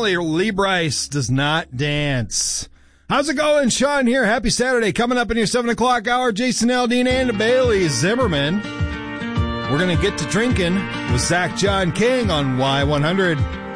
apparently Lee Brice does not dance. How's it going? Sean here. Happy Saturday. Coming up in your 7 o'clock hour, Jason Aldean and Bailey Zimmerman. We're going to get to drinking with Zach John King on Y100.